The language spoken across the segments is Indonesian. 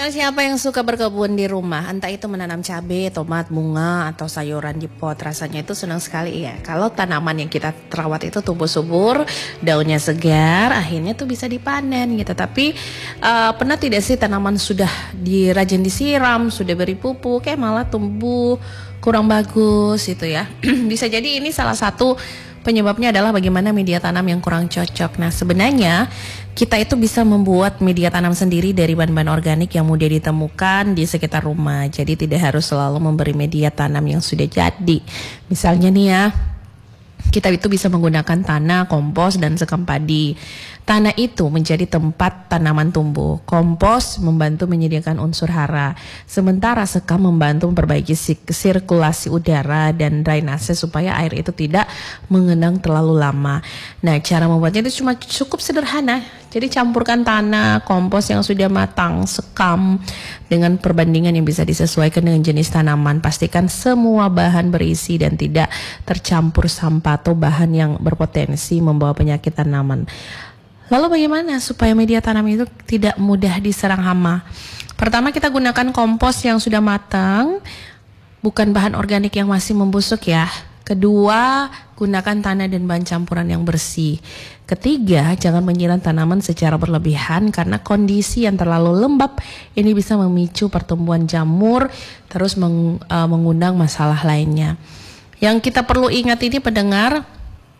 Buat siapa yang suka berkebun di rumah, entah itu menanam cabai, tomat, bunga, atau sayuran di pot, rasanya itu senang sekali ya. Kalau tanaman yang kita terawat itu tumbuh subur, daunnya segar, akhirnya tuh bisa dipanen gitu. Tapi pernah tidak sih tanaman sudah rajin disiram, sudah beri pupuk, malah tumbuh kurang bagus gitu ya. Bisa jadi ini salah satu penyebabnya adalah bagaimana media tanam yang kurang cocok. Nah, sebenarnya kita itu bisa membuat media tanam sendiri dari bahan-bahan organik yang mudah ditemukan di sekitar rumah. Jadi tidak harus selalu memberi media tanam yang sudah jadi. Misalnya nih ya, kita itu bisa menggunakan tanah, kompos, dan sekam padi. Tanah itu menjadi tempat tanaman tumbuh. Kompos membantu menyediakan unsur hara. Sementara sekam membantu memperbaiki sirkulasi udara dan drainase supaya air itu tidak mengenang terlalu lama. Nah, cara membuatnya itu cuma cukup sederhana. Jadi campurkan tanah, kompos yang sudah matang, sekam dengan perbandingan yang bisa disesuaikan dengan jenis tanaman. Pastikan semua bahan berisi dan tidak tercampur sampah atau bahan yang berpotensi membawa penyakit tanaman. Lalu bagaimana supaya media tanam itu tidak mudah diserang hama? Pertama, kita gunakan kompos yang sudah matang, bukan bahan organik yang masih membusuk ya. Kedua, gunakan tanah dan bahan campuran yang bersih. Ketiga, jangan menyiram tanaman secara berlebihan karena kondisi yang terlalu lembab ini bisa memicu pertumbuhan jamur, terus mengundang masalah lainnya. Yang kita perlu ingat ini pendengar,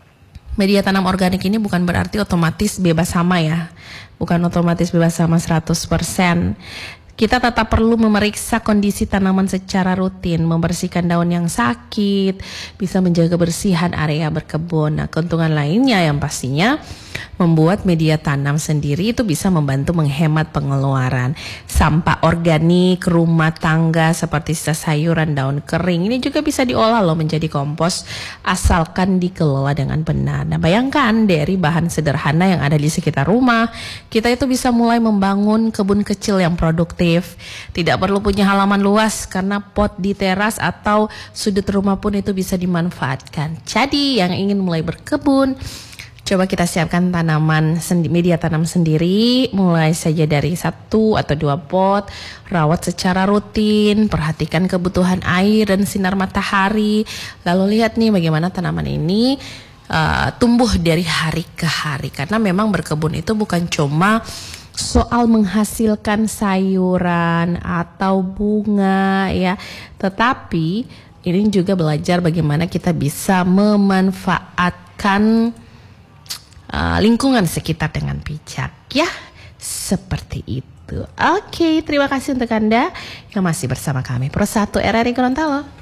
media tanam organik ini bukan berarti otomatis bebas hama ya. Bukan otomatis bebas hama 100%. Kita tetap perlu memeriksa kondisi tanaman secara rutin, membersihkan daun yang sakit, bisa menjaga kebersihan area berkebun. Nah, keuntungan lainnya yang pastinya membuat media tanam sendiri itu bisa membantu menghemat pengeluaran. Sampah organik rumah tangga seperti sisa sayuran, daun kering ini juga bisa diolah loh menjadi kompos asalkan dikelola dengan benar. Nah, bayangkan dari bahan sederhana yang ada di sekitar rumah, kita itu bisa mulai membangun kebun kecil yang produktif. Tidak perlu punya halaman luas karena pot di teras atau sudut rumah pun itu bisa dimanfaatkan. Jadi yang ingin mulai berkebun, coba kita siapkan media tanam sendiri, mulai saja dari 1 atau 2 pot, rawat secara rutin, perhatikan kebutuhan air dan sinar matahari, lalu lihat nih bagaimana tanaman ini tumbuh dari hari ke hari. Karena memang berkebun itu bukan cuma soal menghasilkan sayuran atau bunga ya, tetapi ini juga belajar bagaimana kita bisa memanfaatkan lingkungan sekitar dengan bijak ya, seperti itu. Oke, terima kasih untuk Anda yang masih bersama kami Pro 1 RRI Gorontalo.